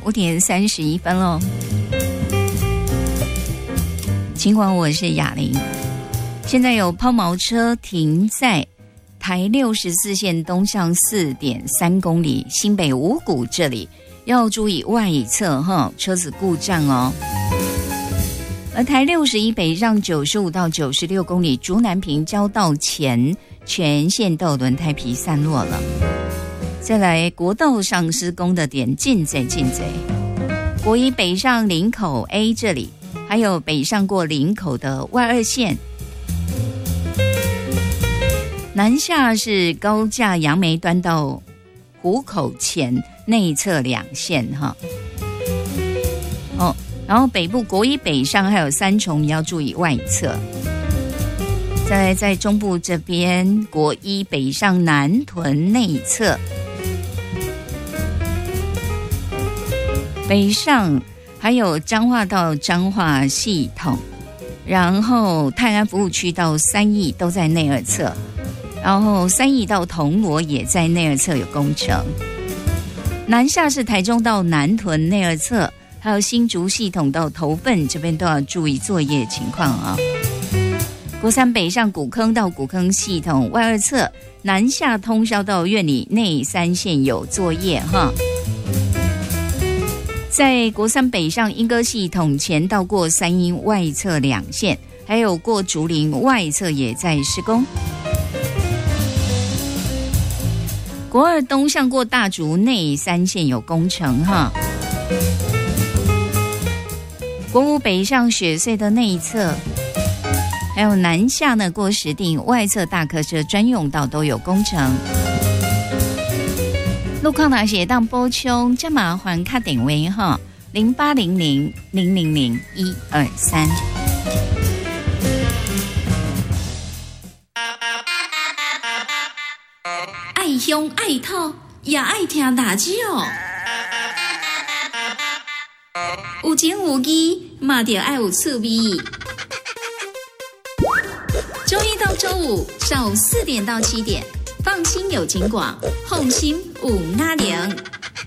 5点31分喽。尽管我是雅玲，现在有抛锚车停在台64线东向 4.3 公里新北五股这里，要注意外侧车子故障哦。而台61北上95到96公里竹南平交道前全线道轮胎皮散落了。再来国道上施工的点进贼，国一北上林口 A 这里，还有北上过林口的外二线，南下是高架杨梅端到湖口前内侧2线然后北部国一北上还有三重，你要注意外侧。再来在中部这边，国一北上南屯内侧，北上还有彰化到彰化系统，然后泰安服务区到三义都在内二侧，然后三义到铜锣也在内二侧有工程。南下是台中到南屯内二侧，还有新竹系统到头份这边都要注意作业情况啊。国三北上古坑到古坑系统外二侧，南下通霄到苑里内3线有作业哈。在国三北上莺歌系统前到过三鶯外侧2线，还有过竹林外侧也在施工。国二东向过大竹内3线有工程哈。国五北上雪隧的内侧，还有南下呢过石碇外侧大客车专用道都有工程。路况哪些当补充，这麻烦打电话哈，0800-000-123。 爱乡爱土，也爱听大只哦。有情有义，嘛就爱有趣味。周一到周五上午4点到7点，放心有情广，放心有阿玲。